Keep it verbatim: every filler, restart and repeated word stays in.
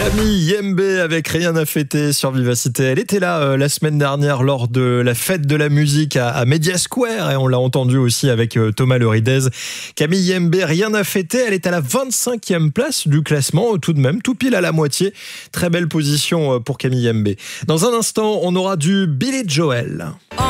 Camille Yembe avec Rien à fêter sur Vivacité. Elle était là euh, la semaine dernière lors de la fête de la musique à, à Media Square et on l'a entendu aussi avec euh, Thomas Loridez. Camille Yembe, Rien à fêter, elle est à la vingt-cinquième place du classement, tout de même, tout pile à la moitié. Très belle position euh, pour Camille Yembe. Dans un instant, on aura du Billy Joel. Oh